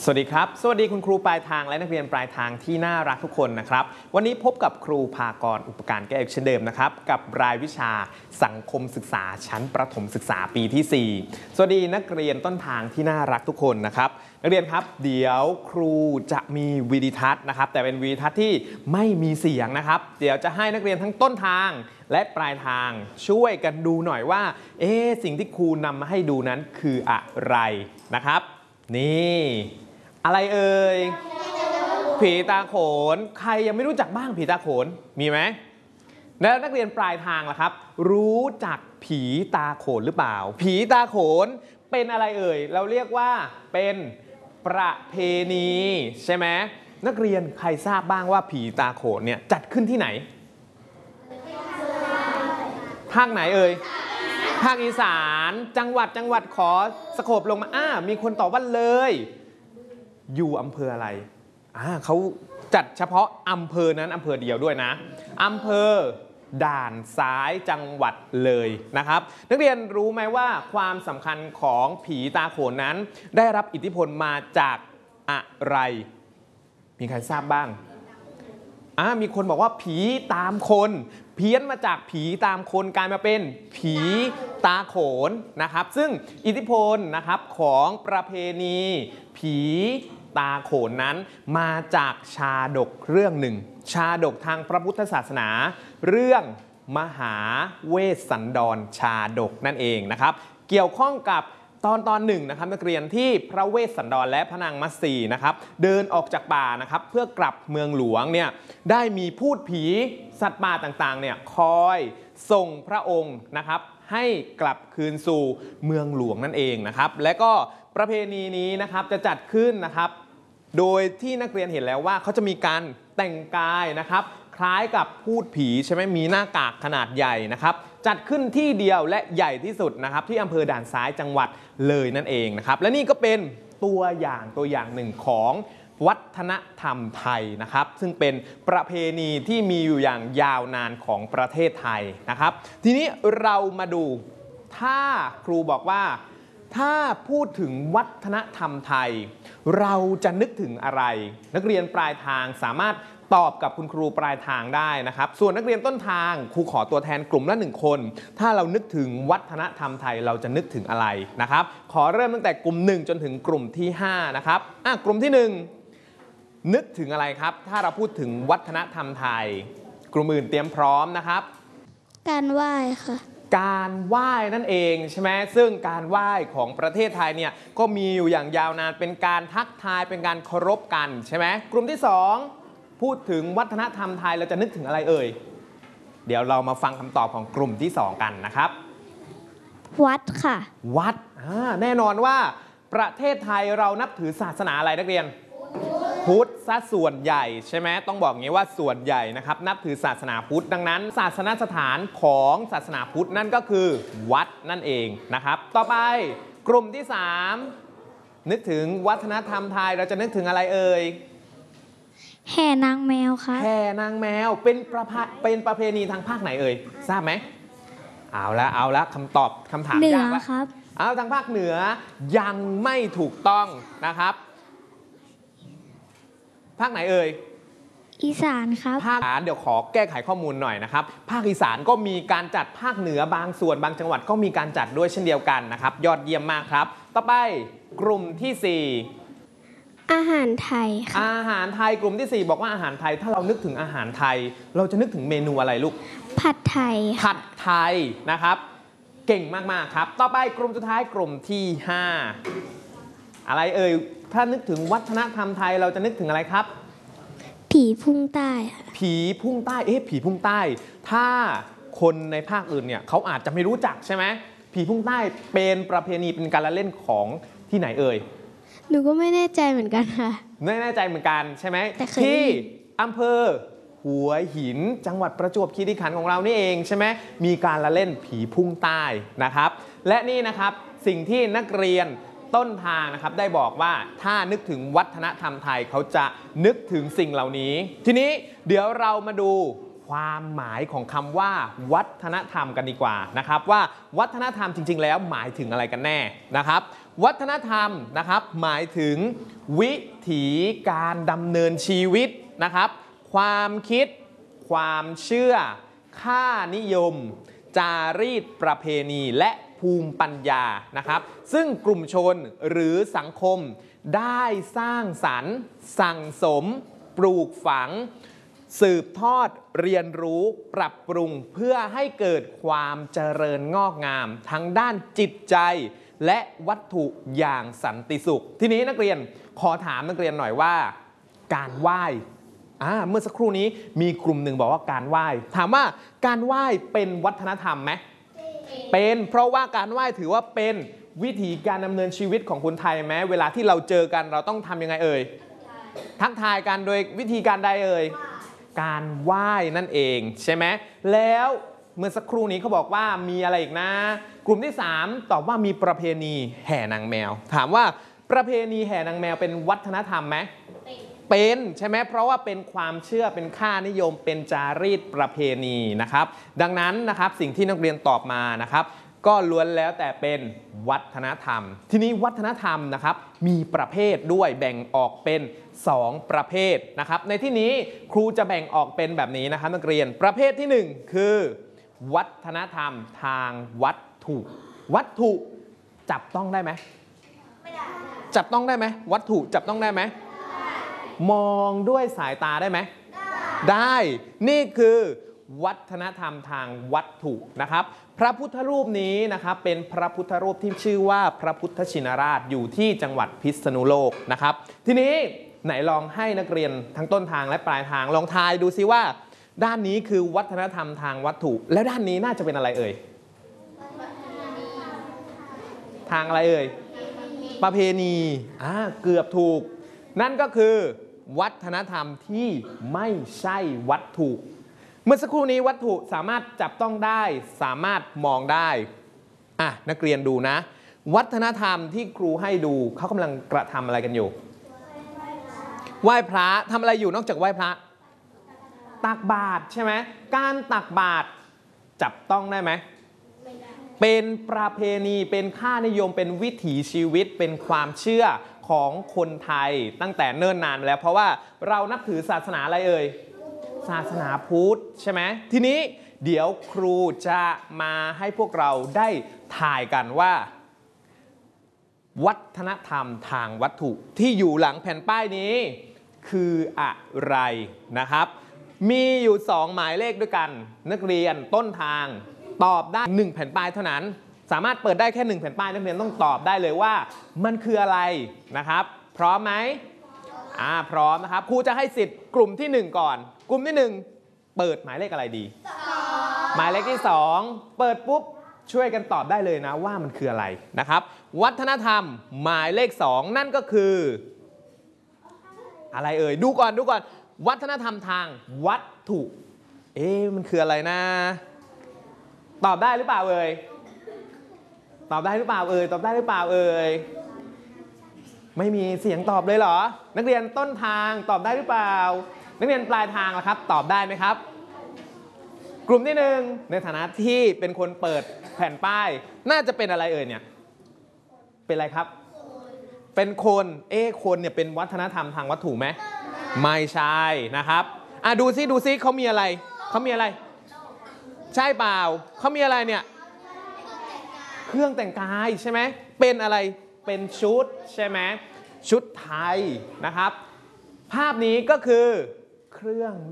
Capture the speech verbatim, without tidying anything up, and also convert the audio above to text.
สวัสดีครับสวัสดีคุณครูปลายทางและนักเรียนปลายทางที่น่ารักทุกคนนะครับวันนี้พบกับครูภากรอุปการแก้วเช่นเดิมนะครับกับรายวิชาสังคมศึกษาชั้นประถมศึกษาปีที่สี่สวัสดีนักเรียนต้นทางที่น่ารักทุกคนนะครับนักเรียนครับเดี๋ยวครูจะมีวิดีทัศน์นะครับแต่เป็นวิดีทัศน์ที่ไม่มีเสียงนะครับเดี๋ยวจะให้นักเรียนทั้งต้นทางและปลายทางช่วยกันดูหน่อยว่าเอ๊ะสิ่งที่ครูนำมาให้ดูนั้นคืออะไรนะครับนี่อะไรเอ่ยผีตาโขนใครยังไม่รู้จักบ้างผีตาโขนมีไหมแล้วนักเรียนปลายทางล่ะครับรู้จักผีตาโขนหรือเปล่าผีตาโขนเป็นอะไรเอ่ยเราเรียกว่าเป็นประเพณีใช่ไหมนักเรียนใครทราบบ้างว่าผีตาโขนเนี่ยจัดขึ้นที่ไหนภาคไหนเอ่ยภาคอีสานจังหวัดจังหวัดขอสโคปลงมาอ้ามีคนตอบว่าเลยอยู่อำเภออะไรอ่าเขาจัดเฉพาะอำเภอนั้นอำเภอเดียวด้วยนะอำเภอด่านซ้ายจังหวัดเลยนะครับนักเรียนรู้ไหมว่าความสำคัญของผีตาโขนนั้นได้รับอิทธิพลมาจากอะไรมีใครทราบบ้างอ่ามีคนบอกว่าผีตามคนเพี้ยนมาจากผีตามคนกลายมาเป็นผีตาโขนนะครับซึ่งอิทธิพลนะครับของประเพณีผีตาโขนนั้นมาจากชาดกเรื่องหนึ่งชาดกทางพระพุทธศาสนาเรื่องมหาเวสสันดรชาดกนั่นเองนะครับเกี่ยวข้องกับตอนตอนหนึ่งนะครับนักเรียนที่พระเวสสันดรและพระนางมัตสีนะครับเดินออกจากป่านะครับเพื่อกลับเมืองหลวงเนี่ยได้มีพูดผีสัตว์ป่าต่างๆเนี่ยคอยส่งพระองค์นะครับให้กลับคืนสู่เมืองหลวงนั่นเองนะครับและก็ประเพณีนี้นะครับจะจัดขึ้นนะครับโดยที่นักเรียนเห็นแล้วว่าเขาจะมีการแต่งกายนะครับคล้ายกับพูดผีใช่ไหมมีหน้ากากขนาดใหญ่นะครับจัดขึ้นที่เดียวและใหญ่ที่สุดนะครับที่อำเภอด่านซ้ายจังหวัดเลยนั่นเองนะครับและนี่ก็เป็นตัวอย่างตัวอย่างหนึ่งของวัฒนธรรมไทยนะครับซึ่งเป็นประเพณีที่มีอยู่อย่างยาวนานของประเทศไทยนะครับทีนี้เรามาดูถ้าครูบอกว่าถ้าพูดถึงวัฒนธรรมไทยเราจะนึกถึงอะไรนักเรียนปลายทางสามารถตอบกับคุณครูปลายทางได้นะครับส่วนนักเรียนต้นทางครูขอตัวแทนกลุ่มละหนึ่งคนถ้าเรานึกถึงวัฒนธรรมไทยเราจะนึกถึงอะไรนะครับขอเริ่มตั้งแต่กลุ่มหนึ่งจนถึงกลุ่มที่ห้านะครับอ่ะกลุ่มที่หนึ่งนึกถึงอะไรครับถ้าเราพูดถึงวัฒนธรรมไทยกลุ่มอื่นเตรียมพร้อมนะครับการไหว้ค่ะการไหว้นั่นเองใช่ไหมซึ่งการไหว้ของประเทศไทยเนี่ยก็มีอยู่อย่างยาวนานเป็นการทักทายเป็นการเคารพกันใช่ไหมกลุ่มที่สองพูดถึงวัฒนธรรมไทยเราจะนึกถึงอะไรเอ่ยเดี๋ยวเรามาฟังคำตอบของกลุ่มที่สองกันนะครับวัดค่ะวัดแน่นอนว่าประเทศไทยเรานับถือศาสนาอะไรนักเรียนพุทธซะส่วนใหญ่ใช่ไหมต้องบอกงี้ว่าส่วนใหญ่นะครับนับถือศาสนาพุทธดังนั้นศาสนสถานของศาสนาพุทธนั่นก็คือวัดนั่นเองนะครับต่อไปกลุ่มที่สามนึกถึงวัฒนธรรมไทยเราจะนึกถึงอะไรเอ่ยแห่นางแมวค่ะแห่นางแมวเป็นประเพเป็นประเพณีทางภาคไหนเอ่ยทราบไหมเอาละเอาละคำตอบคำถามยากแล้วครับเอาทางภาคเหนือยังไม่ถูกต้องนะครับภาคไหนเอ่ยอีสานครับภาคอีสานเดี๋ยวขอแก้ไขข้อมูลหน่อยนะครับภาคอีสานก็มีการจัดภาคเหนือบางส่วนบางจังหวัดก็มีการจัดด้วยเช่นเดียวกันนะครับยอดเยี่ยมมากครับต่อไปกลุ่มที่สี่อาหารไทยค่ะอาหารไทยกลุ่มที่สี่บอกว่าอาหารไทยถ้าเรานึกถึงอาหารไทยเราจะนึกถึงเมนูอะไรลูกผัดไทยผัดไทยนะครับเก่งมากๆครับต่อไปกลุ่มสุดท้ายกลุ่มที่ห้าอะไรเอ่ยถ้านึกถึงวัฒนธรรมไทยเราจะนึกถึงอะไรครับผีพุ่งใต้ผีพุ่งใต้เอ๊ะผีพุ่งใต้ถ้าคนในภาคอื่นเนี่ยเขาอาจจะไม่รู้จักใช่ไหมผีพุ่งใต้เป็นประเพณีเป็นการละเล่นของที่ไหนเอ่ยหนูก็ไม่แน่ใจเหมือนกันค่ะไม่แน่ใจเหมือนกันใช่ไหมที่อำเภอหัวหินจังหวัดประจวบคีรีขันธ์ของเรานี่เองใช่ไหมมีการละเล่นผีพุ่งใต้นะครับและนี่นะครับสิ่งที่นักเรียนต้นทางนะครับได้บอกว่าถ้านึกถึงวัฒนธรรมไทยเขาจะนึกถึงสิ่งเหล่านี้ทีนี้เดี๋ยวเรามาดูความหมายของคำว่าวัฒนธรรมกันดีกว่านะครับว่าวัฒนธรรมจริงๆแล้วหมายถึงอะไรกันแน่นะครับวัฒนธรรมนะครับหมายถึงวิถีการดำเนินชีวิตนะครับความคิดความเชื่อค่านิยมจารีตประเพณีและภูมิปัญญานะครับซึ่งกลุ่มชนหรือสังคมได้สร้างสรรค์สั่งสมปลูกฝังสืบทอดเรียนรู้ปรับปรุงเพื่อให้เกิดความเจริญงอกงามทั้งด้านจิตใจและวัตถุอย่างสันติสุขทีนี้นักเรียนขอถามนักเรียนหน่อยว่าการไหว้อ่าเมื่อสักครู่นี้มีกลุ่มหนึ่งบอกว่าการไหว้ถามว่าการไหว้เป็นวัฒนธรรมไหมเป็นเพราะว่าการไหว้ถือว่าเป็นวิธีการดำเนินชีวิตของคนไทยไหมเวลาที่เราเจอกันเราต้องทำยังไงเอ่ยทักทายกันโดยวิธีการใดเอ่ยการไหว้นั่นเองใช่ไหมแล้วเมื่อสักครู่นี้เขาบอกว่ามีอะไรอีกนะกลุ่มที่สามตอบว่ามีประเพณีแห่นางแมวถามว่าประเพณีแห่นางแมวเป็นวัฒนธรรมไหมเป็นใช่ไหมเพราะว่าเป็นความเชื่อเป็นค่านิยมเป็นจารีตประเพณีนะครับดังนั้นนะครับสิ่งที่นักเรียนตอบมานะครับก็ล้วนแล้วแต่เป็นวัฒนธรรมทีนี้วัฒนธรรมนะครับมีประเภทด้วยแบ่งออกเป็นสองประเภทนะครับในที่นี้ครูจะแบ่งออกเป็นแบบนี้นะครับนักเรียนประเภทที่หนึ่งคือวัฒนธรรมทางวัตถุวัตถุจับต้องได้ไหมไม่ได้จับต้องได้ไหมวัตถุจับต้องได้ไหมมองด้วยสายตาได้ไหมได้ได้นี่คือวัฒนธรรมทางวัตถุนะครับพระพุทธรูปนี้นะครับเป็นพระพุทธรูปที่ชื่อว่าพระพุทธชินราชอยู่ที่จังหวัดพิษณุโลกนะครับทีนี้ไหนลองให้นักเรียนทั้งต้นทางและปลายทางลองทายดูซิว่าด้านนี้คือวัฒนธรรมทางวัตถุแล้วด้านนี้น่าจะเป็นอะไรเอ่ยทางอะไรเอ่ยประเพณีอ่าเกือบถูกนั่นก็คือวัฒนธรรมที่ไม่ใช่วัตถุเมื่อสักครู่นี้วัตถุสามารถจับต้องได้สามารถมองได้อ่ะนักเรียนดูนะวัฒนธรรมที่ครูให้ดูเขากำลังกระทำอะไรกันอยู่ไหว้พระทำอะไรอยู่นอกจากไหว้พระตักบาตรใช่ไหมการตักบาตรจับต้องได้ไหมเป็นประเพณีเป็นค่านิยมเป็นวิถีชีวิตเป็นความเชื่อของคนไทยตั้งแต่เนิ่นนานแล้วเพราะว่าเรานับถือศาสนาอะไรเอ่ยศาสนาพุทธใช่ไหมทีนี้เดี๋ยวครูจะมาให้พวกเราได้ถ่ายกันว่าวัฒนธรรมทางวัตถุที่อยู่หลังแผ่นป้ายนี้คืออะไรนะครับมีอยู่สองหมายเลขด้วยกันนักเรียนต้นทางตอบได้หนึ่งแผ่นป้ายเท่านั้นสามารถเปิดได้แค่หนึ่งแผ่นป้ายนักเรียนต้องตอบได้เลยว่ามันคืออะไรนะครับพร้อมไหมอ่าพร้อมนะครับครูจะให้สิทธิ์กลุ่มที่หนึ่งก่อนกลุ่มที่หนึ่งเปิดหมายเลขอะไรดีหมายเลขที่สองเปิดปุ๊บช่วยกันตอบได้เลยนะว่ามันคืออะไรนะครับวัฒนธรรมหมายเลขสองนั่นก็คืออะไรเอ่ยดูก่อนดูก่อนวัฒนธรรมทางวัตถุเอ๊ะมันคืออะไรนะตอบได้หรือเปล่าเอ่ยตอบได้หรือเปล่าเอ่ยตอบได้หรือเปล่าเอ่ยไม่มีเสียงตอบเลยเหรอนักเรียนต้นทางตอบได้หรือเปล่านักเรียนปลายทางล่ะครับตอบได้ไหมครับกลุ่มที่หนึ่งในฐานะที่เป็นคนเปิดแผ่นป้ายน่าจะเป็นอะไรเอ่ยเนี่ยเป็นอะไรครับเป็นคนเอ๊ะคนเนี่ยเป็นวัฒนธรรมทางวัตถุไหมไม่ใช่นะครับอ่ะดูซิดูซิเขามีอะไรเขามีอะไรใช่เปล่าเขามีอะไรเนี่ยเครื่องแต่งกายใช่ไหมเป็นอะไรเป็นชุดใช่ไหมชุดไทยนะครับภาพนี้ก็คือเครื่อง